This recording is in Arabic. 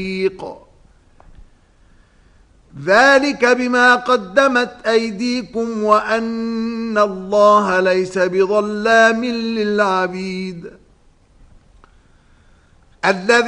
ذلك بما قدمت أيديكم وأن الله ليس بظلام للعبيد.